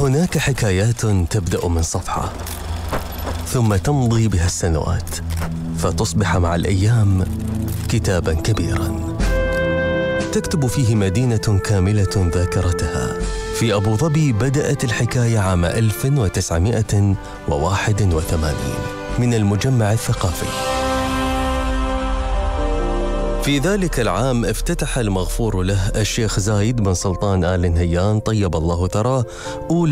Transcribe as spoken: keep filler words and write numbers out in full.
هناك حكايات تبدأ من صفحة ثم تمضي بها السنوات فتصبح مع الأيام كتابا كبيرا تكتب فيه مدينة كاملة ذاكرتها. في أبو ظبي بدأت الحكاية عام ألف وتسعمائة وواحد وثمانين من المجمع الثقافي. في ذلك العام افتتح المغفور له الشيخ زايد بن سلطان آل نهيان طيب الله ثراه أولى